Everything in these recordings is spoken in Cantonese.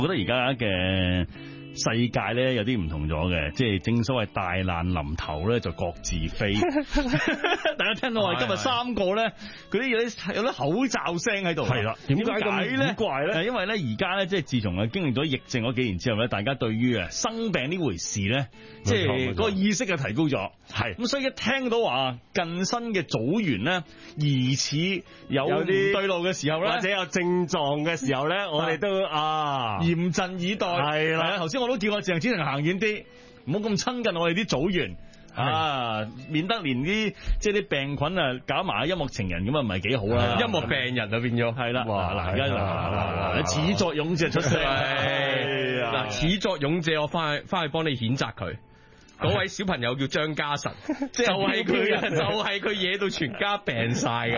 我覺得而家嘅世界咧有啲唔同咗嘅，即係正所謂大難臨頭咧就各自飛。大家聽到我哋今日三個咧，嗰啲有啲口罩聲喺度。係啦，點解咁古怪咧？因為咧而家咧即係自從啊經歷咗疫症嗰幾年之後咧，大家對於啊生病呢回事咧，即係嗰個意識就提高咗。係咁，所以一聽到話近身嘅組員咧疑似有啲對路嘅時候咧， 或者有症狀嘅時候咧，我哋都嚴陣以待。係啦，頭先我都叫我鄭子誠行遠啲，唔好咁親近我哋啲組員免得連啲即係啲病菌啊搞埋音樂情人咁啊，唔係幾好啦。 音樂病人就變咗係啦。 哇！嗱，而家始作俑者出聲， 嗱，始作俑者，我翻去幫你譴責佢。嗰位小朋友叫張家臣，就係佢惹到全家病晒嘅。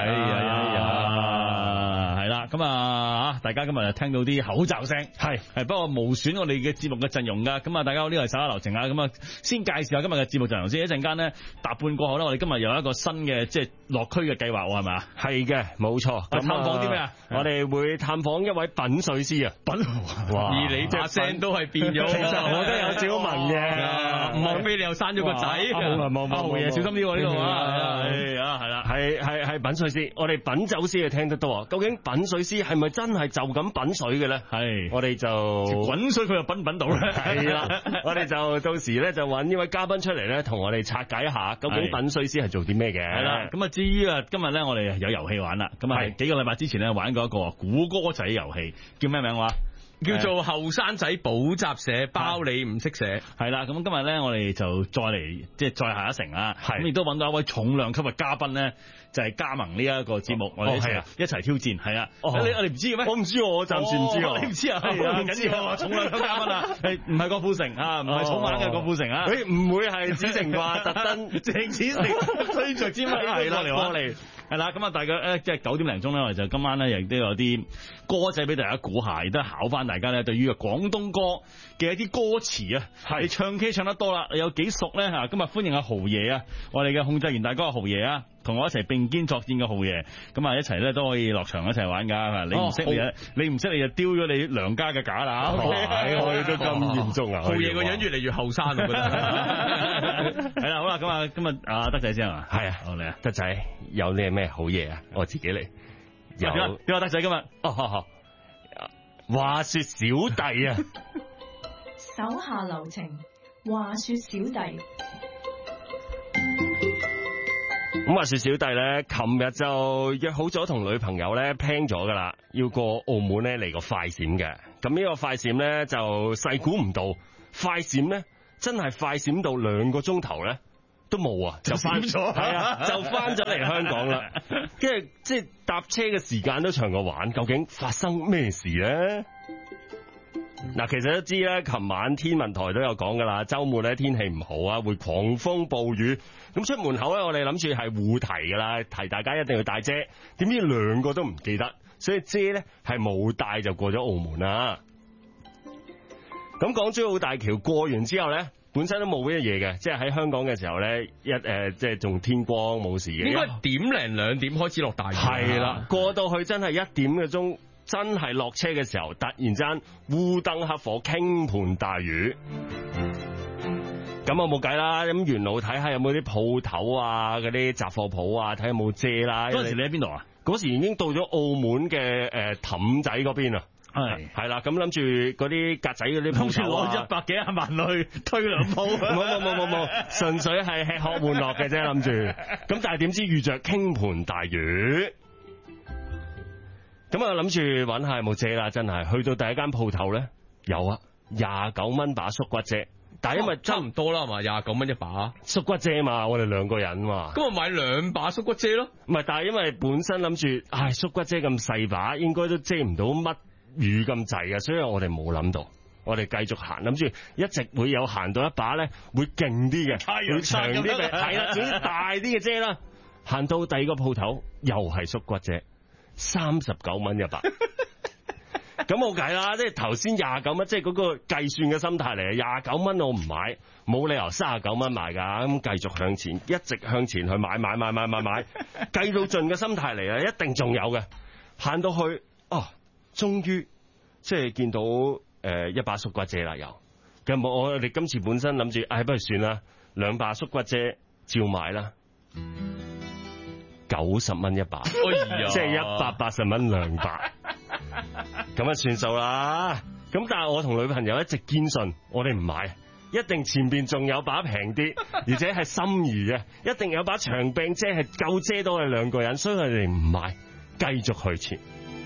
係啦，咁啊，大家今日就聽到啲口罩聲，係不過無損我哋嘅節目嘅陣容噶。咁啊，大家呢個係手下留情啊。咁啊，先介紹下今日嘅節目陣容先。一陣間咧搭半過後咧，我哋今日有一個新嘅即係落區嘅計劃，係咪啊？ 係嘅，冇錯。 探訪啲咩啊？ 我哋會探訪一位品水師啊。哇！而你把聲都係變咗，其實我都有少文嘅，唔係你又生咗個仔， 冇嘢，小心啲喎呢度啊！係啦， 係品水師，我哋品酒師就聽得多。究竟品水師係咪真係就咁品水嘅咧？係，我哋就滾水佢又品唔品到咧？ 係啦，我哋就到時咧就揾呢位嘉賓出嚟咧，同我哋拆解一下究竟品水師係做啲咩嘅。 係啦，咁啊至於啊今日咧我哋有遊戲玩啦，咁啊幾個禮拜之前咧玩過一個估歌仔遊戲，叫咩名話？ 叫做後生仔補習社，包你唔識寫。 係啦，咁今日咧我哋就再嚟即係再下一城啦。咁亦都揾到一位重量級嘅嘉賓咧，就係加盟呢一個節目，我哋一齊挑戰。係啊，我哋唔知嘅咩？ 我唔知，我暫時唔知。 你唔知啊？係啊，唔緊要啊，重量級嘉賓啊，唔係郭富城啊，唔係草蜢嘅郭富城啊， 唔會係子誠啩？特登鄭子誠推着支咪係啦嚟嚟。係啦，咁啊，大概即係9點零鐘咧，我哋就今晚咧亦都有啲歌仔俾大家估下，亦都考翻大家咧對於廣東歌嘅一啲歌詞啊，你唱 K 唱得多啦，你有幾熟咧吓？今日歡迎阿豪爺啊，我哋嘅控制員大哥阿豪爺啊，同我一齊並肩作戰嘅豪爺，咁啊一齊咧都可以落場一齊玩噶。你唔識你唔識你就丟咗你娘家嘅架啦。 我哋都咁嚴重啊！ 豪爺個樣越嚟越後生，我覺得。係啦，好啦，咁啊今日阿德仔先啊， 係啊，好嚟啊，德仔有啲咩好嘢啊？我自己嚟。 有點啊，德仔今日話說小弟啊， 手下留情。話說小弟， 咁話說小弟咧，琴日就約好咗同女朋友咧 plan 咗噶啦，要過澳門咧嚟個快閃嘅。咁呢個快閃咧就細估唔到，快閃咧真係快閃到2個鐘頭咧都冇啊，就翻咗，係啊，就翻咗嚟香港啦。跟住即係搭車嘅時間都長過玩，究竟發生咩事咧？嗱，其實都知咧，琴晚天文台都有講噶啦，周末咧天氣唔好啊，會狂風暴雨。咁出門口咧，我哋諗住係互提噶啦，提大家一定要帶遮。點知2個都唔記得，所以遮咧係冇帶就過咗澳門啦。咁港珠澳大橋過完之後咧，本身都冇乜嘢嘅，即係喺香港嘅時候咧，即係仲天光冇事嘅。 應該1:00 2點開始落大雨。 係啦，過到去真係1點嘅鐘。真係落車嘅時候，突然間烏燈黑火，傾盆大雨。咁我冇計啦，咁沿路睇下有冇啲鋪頭啊，嗰啲雜貨鋪啊，睇下有冇遮啦。 嗰時你喺邊度啊？ 嗰時已經到咗澳門嘅氹仔嗰邊啦。係啦，咁諗住嗰啲格仔嗰啲鋪頭啊， 攞100幾廿萬去推2鋪。 冇，純粹係吃喝玩樂嘅啫，諗住。咁但係點知遇着傾盆大雨。咁啊，諗住揾下有冇遮啦，真係去到第一間鋪頭咧，有啊，29蚊把縮骨遮，但係因為差唔多啦，係嘛，29蚊一把縮骨遮嘛，我哋2個人嘛， 咁我買2把縮骨遮咯。 唔係，但係因為本身諗住，縮骨遮咁細把，應該都遮唔到乜雨咁滯啊，所以我哋冇諗到，我哋繼續行，諗住一直會有行到一把咧，會勁啲嘅，會長啲嘅，係啦，總之大啲嘅遮啦。行到第二個鋪頭，又係縮骨遮。39蚊一把，咁冇計啦，即係頭先29蚊，即係嗰個計算嘅心態嚟啊！29蚊我唔買，冇理由39蚊買噶，咁繼續向前，一直向前去買，計到盡嘅心態嚟啊！一定仲有嘅，行到去，終於即係見到一把縮骨遮啦又。咁我哋今次本身諗住，不如算啦，2把縮骨遮照買啦，90蚊一把， 哎呀即係180蚊2把，咁啊算數啦。咁但係我同女朋友一直堅信，我哋唔買。一定前邊仲有把平啲，而且係心儀嘅，一定有把長柄遮係夠遮到我哋2個人，所以我哋唔買，繼續去前。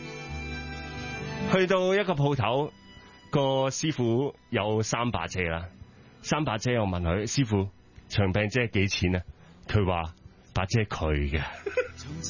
去到一個鋪頭，個師傅有3把遮啦，3把遮我問佢師傅長柄遮幾錢啊？佢話把遮佢嘅。